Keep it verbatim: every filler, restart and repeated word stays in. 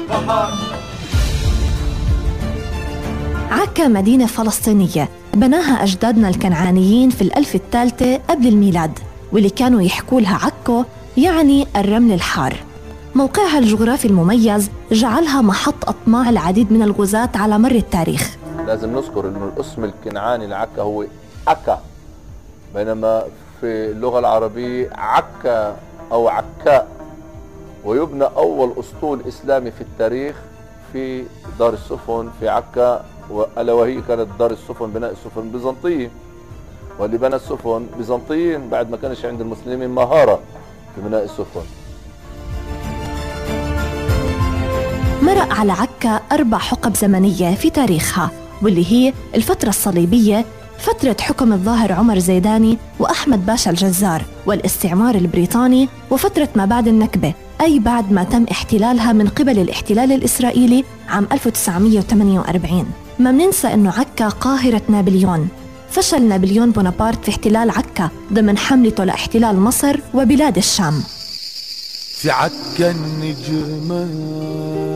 عكا مدينة فلسطينية بناها أجدادنا الكنعانيين في الألف الثالثة قبل الميلاد، واللي كانوا يحكوا لها عكو يعني الرمل الحار. موقعها الجغرافي المميز جعلها محط أطماع العديد من الغزاة على مر التاريخ. لازم نذكر إنه الاسم الكنعاني لعكا هو أكا، بينما في اللغة العربية عكا أو عكاء. ويبنى أول أسطول إسلامي في التاريخ في دار السفن في عكا، ألا وهي كانت دار السفن بناء السفن بيزنطية، واللي بنى السفن بيزنطيين بعد ما كانش عند المسلمين مهارة في بناء السفن. مرق على عكا أربع حقب زمنية في تاريخها، واللي هي الفترة الصليبية، فترة حكم الظاهر عمر زيداني وأحمد باشا الجزار، والاستعمار البريطاني، وفترة ما بعد النكبة، أي بعد ما تم احتلالها من قبل الاحتلال الإسرائيلي عام ألف وتسعمية وثمانية وأربعين. ما مننسى أنه عكا قاهرة نابليون. فشل نابليون بونابرت في احتلال عكا ضمن حملته لاحتلال مصر وبلاد الشام. في عكا النجمة